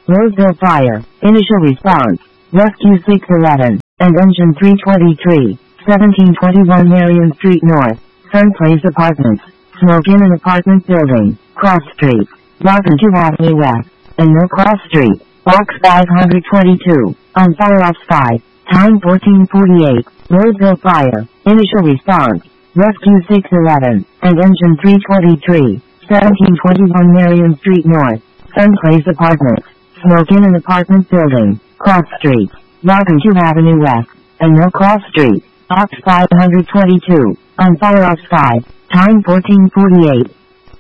Roseville Fire, initial response, Rescue 611, and Engine 323, 1721 Marion Street North, Sun Place Apartments, smoke in an apartment building, Cross Street, Washington Avenue West, and No Cross Street, Box 522, on fire off 5, time 14:48, Roseville Fire, initial response, Rescue 611, and Engine 323, 1721 Marion Street North, Sun Place Apartments, smoke in an apartment building, Cross Street, Washington Avenue West, and No Cross Street, Box 522, on fire off 5, time 14:48.